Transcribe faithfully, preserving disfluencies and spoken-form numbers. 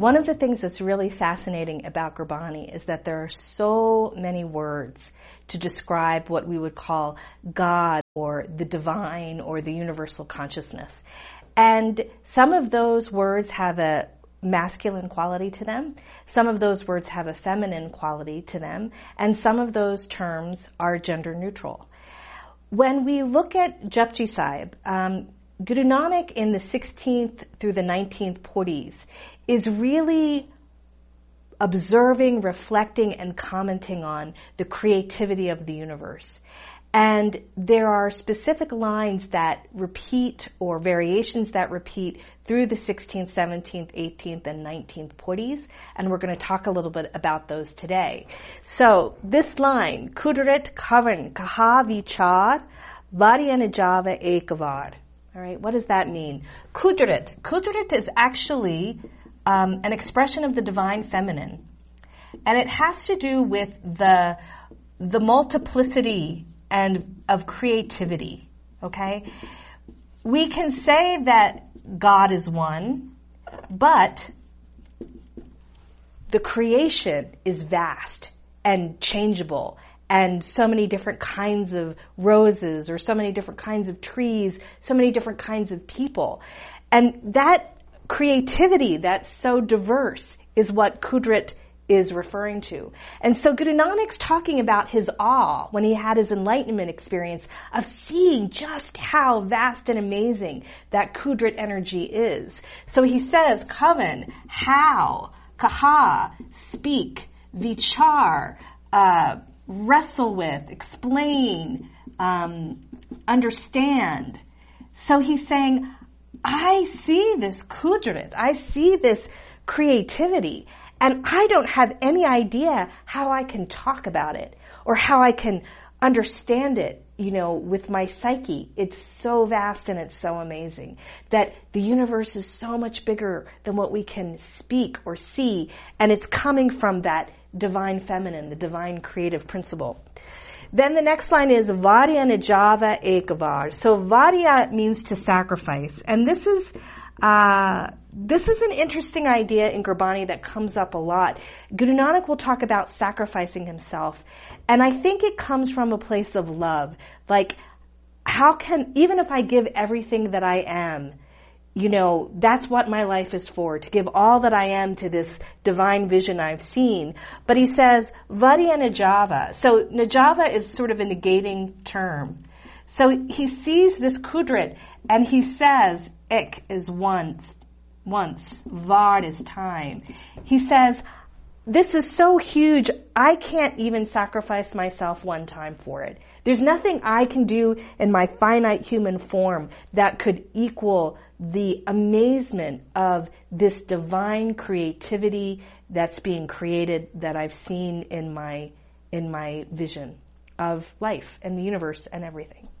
one of the things that's really fascinating about Gurbani is that there are so many words to describe what we would call God or the divine or the universal consciousness. And some of those words have a masculine quality to them. Some of those words have a feminine quality to them. And some of those terms are gender neutral. When we look at Japji Sahib, um, Guru Nanak in the sixteenth through the nineteenth Pauris is really observing, reflecting, and commenting on the creativity of the universe. And there are specific lines that repeat or variations that repeat through the sixteenth, seventeenth, eighteenth, and nineteenth Pauris, and we're going to talk a little bit about those today. So this line, Kudrat Kavan Kaha Vichar Varyanajava Ekavad. All right, what does that mean? Kudrat. Kudrat is actually um, an expression of the divine feminine, and it has to do with the the multiplicity and of creativity, okay? We can say that God is one, but the creation is vast and changeable, and so many different kinds of roses or so many different kinds of trees, so many different kinds of people. And that creativity that's so diverse is what Kudrat is referring to. And so Guru Nanak's talking about his awe when he had his enlightenment experience of seeing just how vast and amazing that Kudrat energy is. So he says, Kavan, how, kaha, speak, vichar, uh, wrestle with, explain, um, understand. So he's saying, I see this Kudrat, I see this creativity, and I don't have any idea how I can talk about it or how I can understand it, you know, with my psyche. It's so vast and it's so amazing that the universe is so much bigger than what we can speak or see, and it's coming from that divine feminine, the divine creative principle. Then the next line is Varya Najava Ekavar. So Varya means to sacrifice, and this is Uh, this is an interesting idea in Gurbani that comes up a lot. Guru Nanak will talk about sacrificing himself, and I think it comes from a place of love. Like, how can, even if I give everything that I am, you know, that's what my life is for, to give all that I am to this divine vision I've seen. But he says, Varya Najava. So Najava is sort of a negating term. So he sees this Kudrat, and he says, Ik is once, once, Vard is time. He says, this is so huge, I can't even sacrifice myself one time for it. There's nothing I can do in my finite human form that could equal the amazement of this divine creativity that's being created that I've seen in my, in my vision of life and the universe and everything.